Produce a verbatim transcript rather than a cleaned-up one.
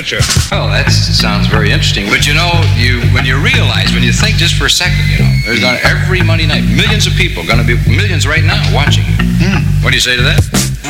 future. Oh, that sounds very interesting. But you know, you when you realize, when you think just for a second, you know, there's gonna every Monday night, millions of people, gonna be millions right now watching. Hmm. What do you say to that?